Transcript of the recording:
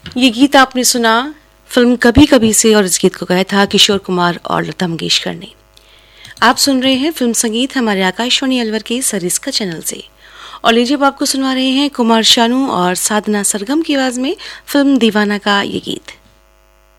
ये गीत आपने सुना फिल्म कभी कभी से और इस गीत को गाया था किशोर कुमार और लता मंगेशकर ने। आप सुन रहे हैं फिल्म संगीत हमारे आकाशवाणी अलवर के सरिस्का चैनल से। और लीजिए अब आपको सुनवा रहे हैं कुमार शानू और साधना सरगम की आवाज में फिल्म दीवाना का ये गीत।